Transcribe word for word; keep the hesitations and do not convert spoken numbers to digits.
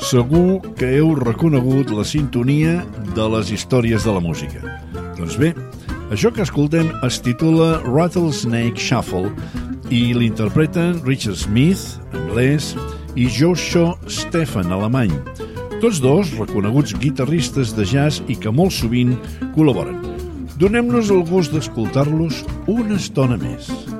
Segur que heu reconegut la sintonia de les històries de la música. Doncs bé, això que escoltem es titula Rattlesnake Shuffle i l'interpreten Richard Smith, anglès, i Joshua Stephan, alemany. Tots dos reconeguts guitarristes de jazz i que molt sovint col·laboren. Donem-nos el gust d'escoltar-los una estona més.